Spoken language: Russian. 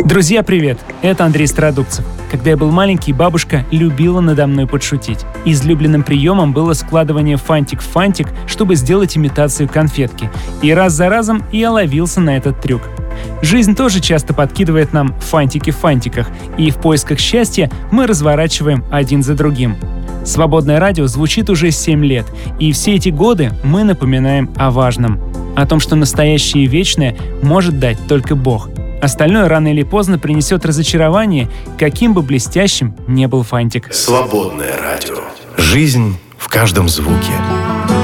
Друзья, привет! Это Андрей Стародубцев. Когда я был маленький, бабушка любила надо мной подшутить. Излюбленным приемом было складывание фантик в фантик, чтобы сделать имитацию конфетки. И раз за разом я ловился на этот трюк. Жизнь тоже часто подкидывает нам фантики в фантиках, и в поисках счастья мы разворачиваем один за другим. Свободное радио звучит уже 7 лет, и все эти годы мы напоминаем о важном. О том, что настоящее и вечное может дать только Бог. Остальное рано или поздно принесет разочарование, каким бы блестящим ни был фантик. Свободное радио. Жизнь в каждом звуке.